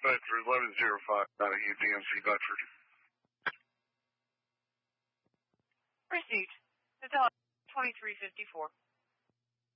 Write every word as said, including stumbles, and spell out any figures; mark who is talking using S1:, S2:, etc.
S1: Bedford, eleven oh five out of U P M C Bedford.
S2: Received. Hotel twenty-three fifty-four.